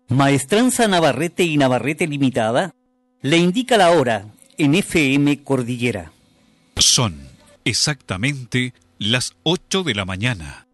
Maestranza Navarrete y Navarrete Limitada le indica la hora en FM Cordillera. Son exactamente las 8 de la mañana.